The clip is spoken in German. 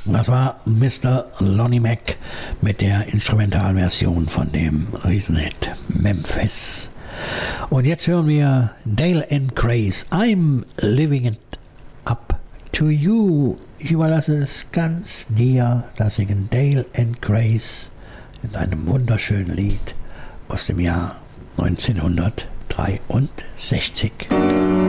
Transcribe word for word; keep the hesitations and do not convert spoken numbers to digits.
Das war Mister Lonnie Mac mit der Instrumentalversion von dem Riesenhit Memphis. Und jetzt hören wir Dale and Grace, I'm Living It Up to You. Ich überlasse es ganz dir, das singen Dale and Grace in einem wunderschönen Lied aus dem Jahr neunzehnhundertdreiundsechzig.